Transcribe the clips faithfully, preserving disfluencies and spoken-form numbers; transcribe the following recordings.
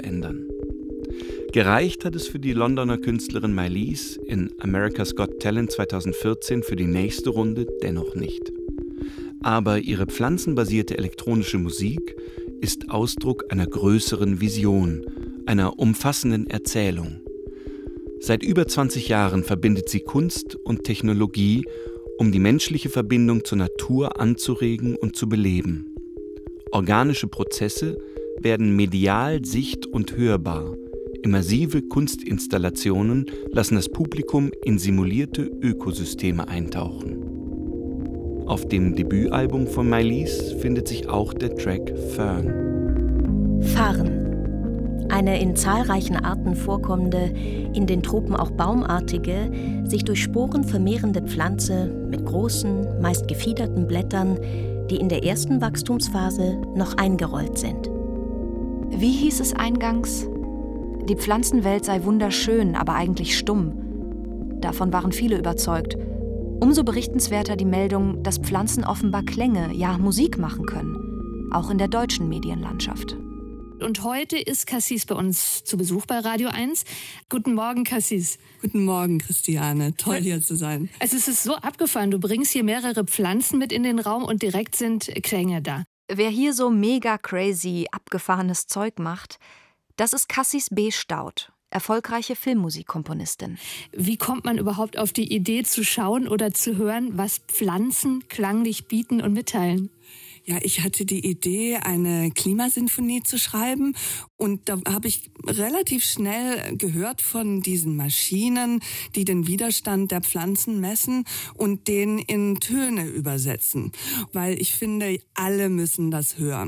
verändern. Gereicht hat es für die Londoner Künstlerin Maëlys in America's Got Talent zweitausendvierzehn für die nächste Runde dennoch nicht. Aber ihre pflanzenbasierte elektronische Musik ist Ausdruck einer größeren Vision, einer umfassenden Erzählung. Seit über zwanzig Jahren verbindet sie Kunst und Technologie, um die menschliche Verbindung zur Natur anzuregen und zu beleben. Organische Prozesse werden medial sicht- und hörbar. Immersive Kunstinstallationen lassen das Publikum in simulierte Ökosysteme eintauchen. Auf dem Debütalbum von Maëlys findet sich auch der Track Fern. Farn. Eine in zahlreichen Arten vorkommende, in den Tropen auch baumartige, sich durch Sporen vermehrende Pflanze mit großen, meist gefiederten Blättern, die in der ersten Wachstumsphase noch eingerollt sind. Wie hieß es eingangs? Die Pflanzenwelt sei wunderschön, aber eigentlich stumm. Davon waren viele überzeugt. Umso berichtenswerter die Meldung, dass Pflanzen offenbar Klänge, ja Musik machen können. Auch in der deutschen Medienlandschaft. Und heute ist Cassis bei uns zu Besuch bei Radio eins. Guten Morgen, Cassis. Guten Morgen, Christiane. Toll, hier zu sein. Also es ist so abgefahren. Du bringst hier mehrere Pflanzen mit in den Raum und direkt sind Klänge da. Wer hier so mega crazy, abgefahrenes Zeug macht, das ist Cassis B. Staudt, erfolgreiche Filmmusikkomponistin. Wie kommt man überhaupt auf die Idee zu schauen oder zu hören, was Pflanzen klanglich bieten und mitteilen? Ja, ich hatte die Idee, eine Klimasinfonie zu schreiben und da habe ich relativ schnell gehört von diesen Maschinen, die den Widerstand der Pflanzen messen und den in Töne übersetzen, weil ich finde, alle müssen das hören.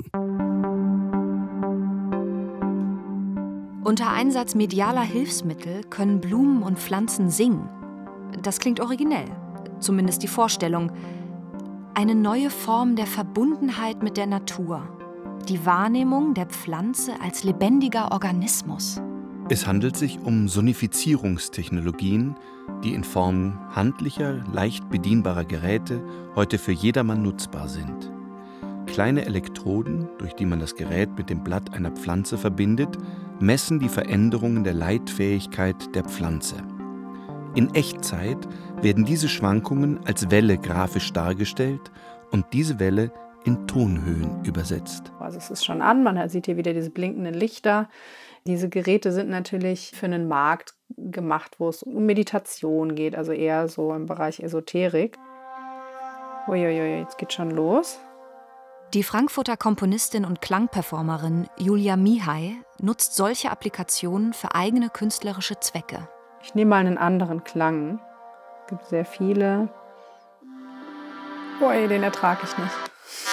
Unter Einsatz medialer Hilfsmittel können Blumen und Pflanzen singen. Das klingt originell, zumindest die Vorstellung. Eine neue Form der Verbundenheit mit der Natur. Die Wahrnehmung der Pflanze als lebendiger Organismus. Es handelt sich um Sonifizierungstechnologien, die in Form handlicher, leicht bedienbarer Geräte heute für jedermann nutzbar sind. Kleine Elektroden, durch die man das Gerät mit dem Blatt einer Pflanze verbindet, messen die Veränderungen der Leitfähigkeit der Pflanze. In Echtzeit werden diese Schwankungen als Welle grafisch dargestellt und diese Welle in Tonhöhen übersetzt. Also es ist schon an, man sieht hier wieder diese blinkenden Lichter. Diese Geräte sind natürlich für einen Markt gemacht, wo es um Meditation geht, also eher so im Bereich Esoterik. Uiuiui, jetzt geht schon los. Die Frankfurter Komponistin und Klangperformerin Julia Mihai nutzt solche Applikationen für eigene künstlerische Zwecke. Ich nehme mal einen anderen Klang. Es gibt sehr viele. Ui, den ertrage ich nicht.